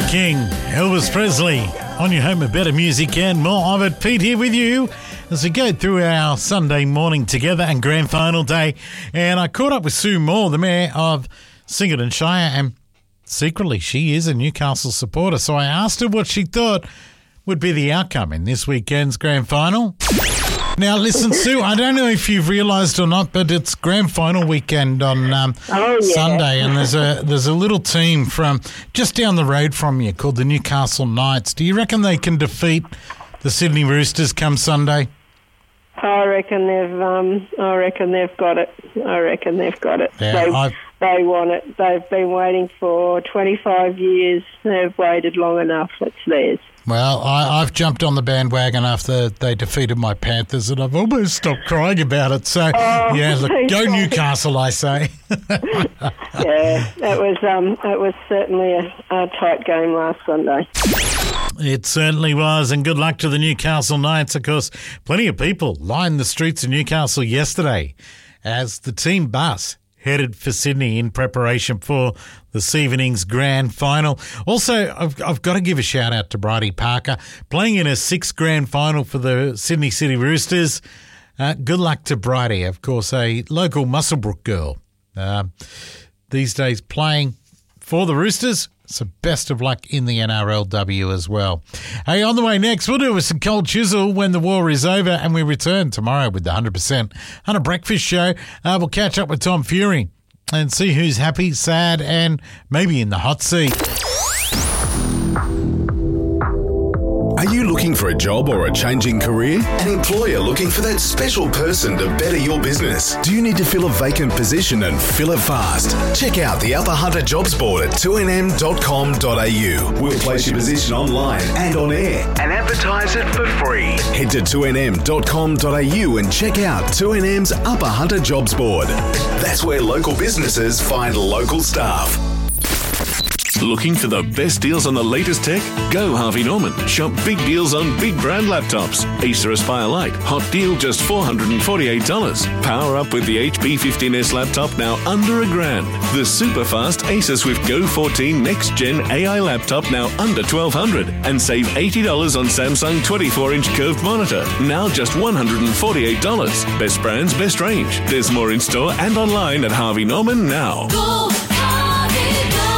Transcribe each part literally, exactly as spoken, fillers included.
King, Elvis Presley, on your home of better music and more of it. Pete here with you as we go through our Sunday morning together and grand final day. And I caught up with Sue Moore, the Mayor of Singleton Shire, and secretly she is a Newcastle supporter. So I asked her what she thought would be the outcome in this weekend's grand final. Now, listen, Sue, I don't know if you've realised or not, but it's grand final weekend on um, oh, yeah. Sunday, and there's a there's a little team from just down the road from you called the Newcastle Knights. Do you reckon they can defeat the Sydney Roosters come Sunday? I reckon they've um, I reckon they've got it. I reckon they've got it. Yeah, they, I've... they want it. They've been waiting for twenty-five years. They've waited long enough. It's theirs. Well, I, I've jumped on the bandwagon after they defeated my Panthers, and I've almost stopped crying about it. So, oh, yeah, look, go Newcastle, I say. Yeah, it was um, it was certainly a, a tight game last Sunday. It certainly was, and good luck to the Newcastle Knights. Of course, plenty of people lined the streets of Newcastle yesterday as the team bus headed for Sydney in preparation for this evening's grand final. Also, I've, I've got to give a shout out to Bridie Parker, playing in her sixth grand final for the Sydney City Roosters. Uh, good luck to Bridie, of course, a local Muswellbrook girl. Uh, these days playing for the Roosters. So best of luck in the N R L W as well. Hey, on the way next, we'll do with some cold chisel when the war is over, and we return tomorrow with the one hundred percent Hunter Breakfast Show. Uh, we'll catch up with Tom Fury and see who's happy, sad, and maybe in the hot seat. Are you looking for a job or a changing career? An employer looking for that special person to better your business? Do you need to fill a vacant position and fill it fast? Check out the Upper Hunter Jobs Board at two n m dot com dot a u. We'll place your position online and on air and advertise it for free. Head to two n m dot com dot a u and check out two N M's Upper Hunter Jobs Board. That's where local businesses find local staff. Looking for the best deals on the latest tech? Go Harvey Norman. Shop big deals on big brand laptops. Acer Aspire Lite. Hot deal just four hundred forty-eight dollars. Power up with the H P fifteen S laptop now under a grand. The super fast Acer Swift Go fourteen Next Gen A I laptop now under twelve hundred dollars. And save eighty dollars on Samsung twenty-four inch curved monitor. Now just one hundred forty-eight dollars. Best brands, best range. There's more in store and online at Harvey Norman now. Go, Harvey, go!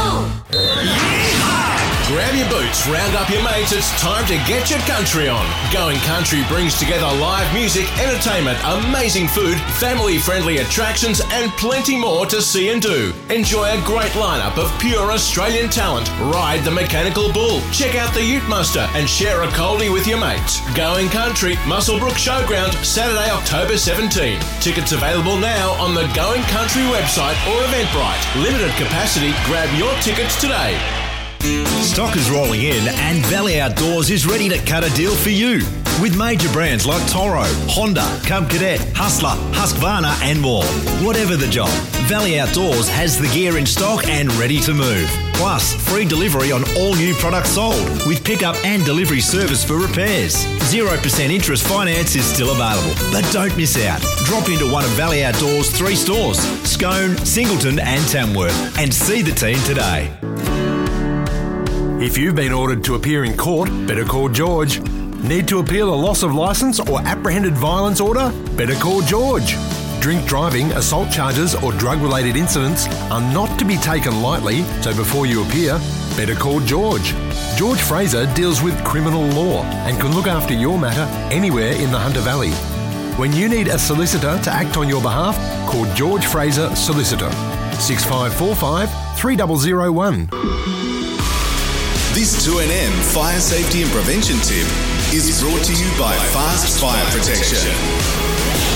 Grab your boots, round up your mates, it's time to get your country on. Going Country brings together live music, entertainment, amazing food, family-friendly attractions and plenty more to see and do. Enjoy a great lineup of pure Australian talent. Ride the Mechanical Bull, check out the Ute Muster and share a coldie with your mates. Going Country, Muswellbrook Showground, Saturday, October seventeenth. Tickets available now on the Going Country website or Eventbrite. Limited capacity, grab your tickets today. Stock is rolling in and Valley Outdoors is ready to cut a deal for you. With major brands like Toro, Honda, Cub Cadet, Hustler, Husqvarna and more. Whatever the job, Valley Outdoors has the gear in stock and ready to move. Plus, free delivery on all new products sold with pickup and delivery service for repairs. zero percent interest finance is still available. But don't miss out. Drop into one of Valley Outdoors' three stores, Scone, Singleton and Tamworth, and see the team today. If you've been ordered to appear in court, better call George. Need to appeal a loss of licence or apprehended violence order? Better call George. Drink driving, assault charges or drug-related incidents are not to be taken lightly, so before you appear, better call George. George Fraser deals with criminal law and can look after your matter anywhere in the Hunter Valley. When you need a solicitor to act on your behalf, call George Fraser Solicitor. six five four five, three zero zero one. This two N M Fire Safety and Prevention tip is brought to you by Fast Fire Protection.